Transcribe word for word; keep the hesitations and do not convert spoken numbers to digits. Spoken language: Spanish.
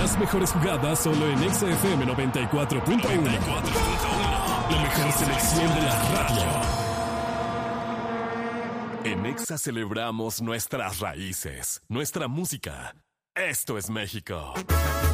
Las mejores jugadas solo en Exa F M noventa y cuatro punto uno. La mejor selección de la radio. En Exa celebramos nuestras raíces, nuestra música. Esto es México.